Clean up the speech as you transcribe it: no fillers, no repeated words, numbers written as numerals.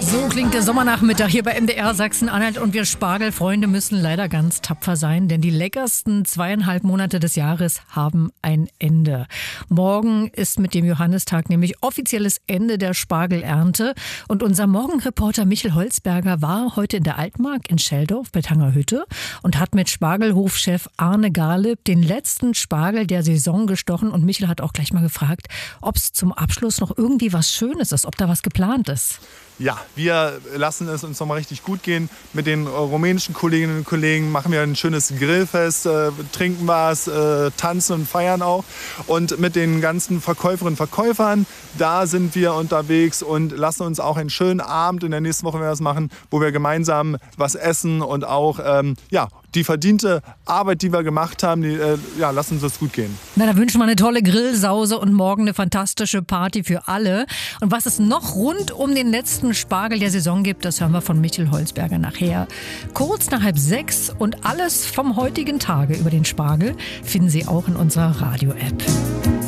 So klingt der Sommernachmittag hier bei MDR Sachsen-Anhalt und wir Spargelfreunde müssen leider ganz tapfer sein, denn die leckersten 2,5 Monate des Jahres haben ein Ende. Morgen ist mit dem Johannistag nämlich offizielles Ende der Spargelernte und unser Morgenreporter Michel Holzberger war heute in der Altmark in Scheldorf bei Tangerhütte und hat mit Spargelhofchef Arne Garleb den letzten Spargel der Saison gestochen und Michel hat auch gleich mal gefragt, ob es zum Abschluss noch irgendwie was Schönes ist, ob da was geplant ist. Ja, wir lassen es uns nochmal richtig gut gehen. Mit den rumänischen Kolleginnen und Kollegen machen wir ein schönes Grillfest, trinken was, tanzen und feiern auch. Und mit den ganzen Verkäuferinnen und Verkäufern, da sind wir unterwegs und lassen uns auch einen schönen Abend in der nächsten Woche was machen, wo wir gemeinsam was essen und auch die verdiente Arbeit, die wir gemacht haben, lassen uns das gut gehen. Na, da wünschen wir eine tolle Grillsause und morgen eine fantastische Party für alle. Und was es noch rund um den letzten Spargel der Saison gibt, das hören wir von Michel Holzberger nachher. Kurz nach 5:30 und alles vom heutigen Tage über den Spargel finden Sie auch in unserer Radio-App.